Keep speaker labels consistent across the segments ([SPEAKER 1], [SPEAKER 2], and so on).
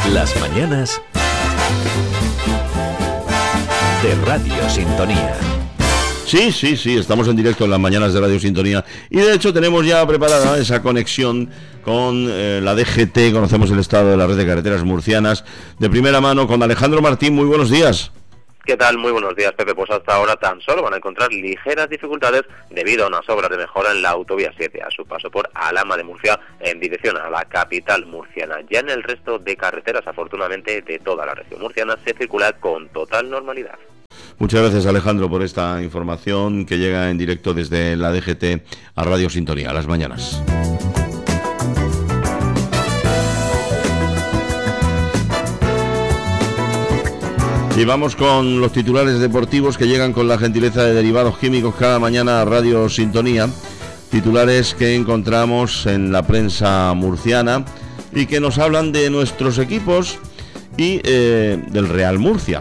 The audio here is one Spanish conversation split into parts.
[SPEAKER 1] Las mañanas de Radio Sintonía.
[SPEAKER 2] Sí, estamos en directo en las mañanas de Radio Sintonía y de hecho tenemos ya preparada esa conexión con la DGT, conocemos el estado de la red de carreteras murcianas de primera mano con Alejandro Martín. Muy buenos días.
[SPEAKER 3] ¿Qué tal? Muy buenos días, Pepe. Pues hasta ahora tan solo van a encontrar ligeras dificultades debido a unas obras de mejora en la autovía 7 a su paso por Alhama de Murcia en dirección a la capital murciana. Ya en el resto de carreteras, afortunadamente, de toda la región murciana se circula con total normalidad.
[SPEAKER 2] Muchas gracias, Alejandro, por esta información que llega en directo desde la DGT a Radio Sintonía, a las mañanas. Y vamos con los titulares deportivos que llegan con la gentileza de Derivados Químicos cada mañana a Radio Sintonía. Titulares que encontramos en la prensa murciana y que nos hablan de nuestros equipos y del Real Murcia.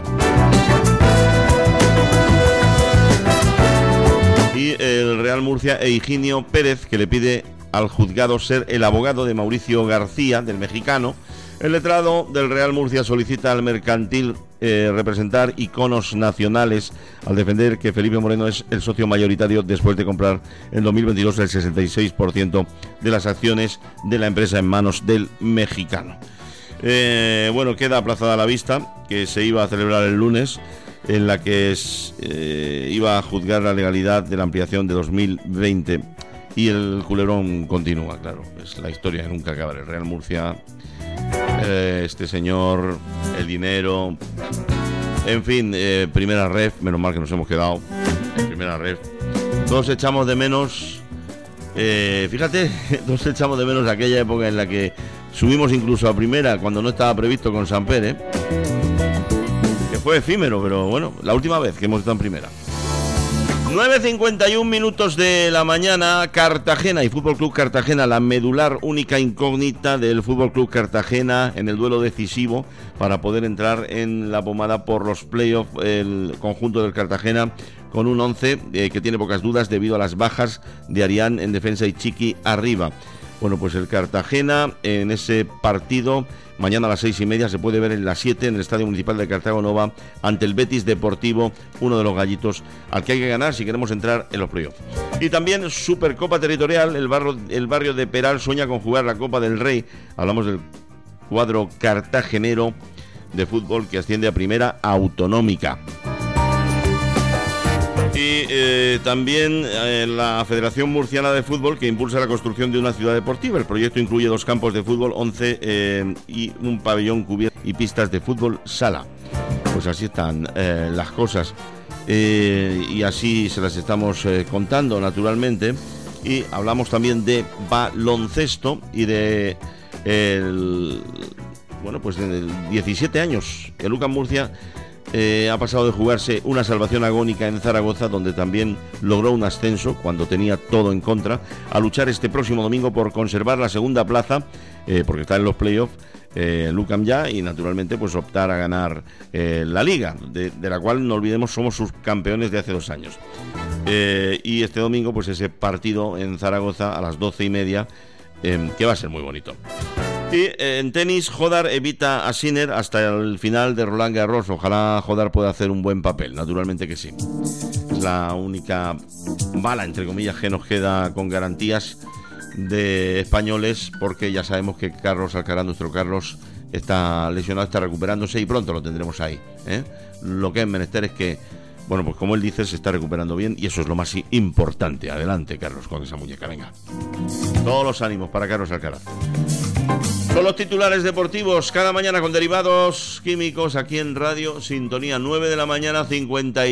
[SPEAKER 2] Y el Real Murcia e Higinio Pérez, que le pide al juzgado ser el abogado de Mauricio García, del mexicano. El letrado del Real Murcia solicita al mercantil representar iconos nacionales al defender que Felipe Moreno es el socio mayoritario después de comprar en 2022 el 66% de las acciones de la empresa en manos del mexicano. Bueno, queda aplazada la vista que se iba a celebrar el lunes, en la que iba a juzgar la legalidad de la ampliación de 2020 y el culebrón continúa, claro, es la historia que nunca acaba. El Real Murcia, este señor, el dinero, en fin, primera ref, menos mal que nos hemos quedado en primera ref. Todos echamos de menos, fíjate, todos echamos de menos aquella época en la que subimos incluso a primera cuando no estaba previsto con Samper, que fue efímero, pero bueno, la última vez que hemos estado en primera. 9:51 minutos de la mañana. Cartagena y Fútbol Club Cartagena, la medular única incógnita del Fútbol Club Cartagena en el duelo decisivo para poder entrar en la pomada por los playoffs. El conjunto del Cartagena con un 11 que tiene pocas dudas debido a las bajas de Arián en defensa y Chiqui arriba. Bueno, pues el Cartagena en ese partido mañana a las 6:30 se puede ver en las 7 en el Estadio Municipal de Cartago Nova ante el Betis Deportivo, uno de los gallitos al que hay que ganar si queremos entrar en los playoffs. Y también Supercopa Territorial, el barrio de Peral sueña con jugar la Copa del Rey. Hablamos del cuadro cartagenero de fútbol que asciende a primera autonómica. Y también la Federación Murciana de Fútbol, que impulsa la construcción de una ciudad deportiva. El proyecto incluye 2 campos de fútbol, 11 y un pabellón cubierto y pistas de fútbol sala. Pues así están las cosas. Y así se las estamos contando, naturalmente. Y hablamos también de baloncesto y de pues de 17 años. El UCAM Murcia ha pasado de jugarse una salvación agónica en Zaragoza, donde también logró un ascenso cuando tenía todo en contra, a luchar este próximo domingo por conservar la segunda plaza, porque está en los playoffs, UCAM ya, y naturalmente pues optar a ganar la liga, de la cual no olvidemos somos sus campeones de hace 2 años. Y este domingo pues ese partido en Zaragoza a las 12:30, que va a ser muy bonito. Y en tenis, Jodar evita a Sinner hasta el final de Roland Garros. Ojalá Jodar pueda hacer un buen papel, naturalmente que sí. Es la única bala, entre comillas, que nos queda con garantías de españoles, porque ya sabemos que Carlos Alcaraz, nuestro Carlos, está lesionado, está recuperándose y pronto lo tendremos ahí, Lo que es menester es que, bueno, pues como él dice, se está recuperando bien y eso es lo más importante. Adelante, Carlos, con esa muñeca, venga. Todos los ánimos para Carlos Alcaraz. Son los titulares deportivos cada mañana con Derivados Químicos aquí en Radio Sintonía, 9 de la mañana, 50.